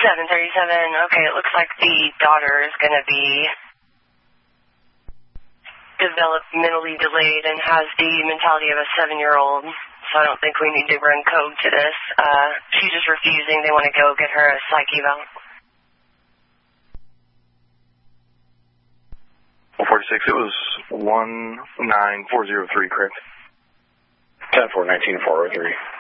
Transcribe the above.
737. Okay, it looks like the daughter is going to be developmentally delayed and has the mentality of a 7-year-old. So I don't think we need to run code to this. She's just refusing. They want to go get her a psych eval. 46, it was 19403, correct? 10-4, 19-403.